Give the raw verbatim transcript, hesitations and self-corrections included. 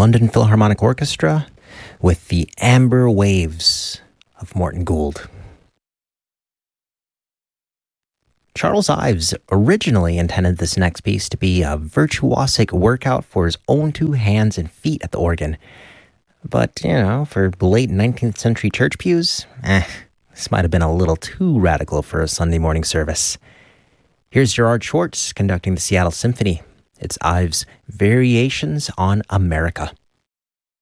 London Philharmonic Orchestra with the Amber Waves of Morton Gould. Charles Ives originally intended this next piece to be a virtuosic workout for his own two hands and feet at the organ. But, you know, for late nineteenth century church pews, eh, this might have been a little too radical for a Sunday morning service. Here's Gerard Schwartz conducting the Seattle Symphony. It's Ives' Variations on America.